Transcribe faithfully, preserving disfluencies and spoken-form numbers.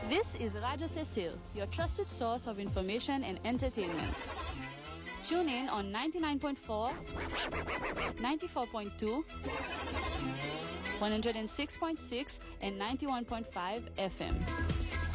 This is Radio Cecile, your trusted source of information and entertainment. Tune in on ninety-nine point four, ninety-four point two, one oh six point six, and ninety-one point five F M.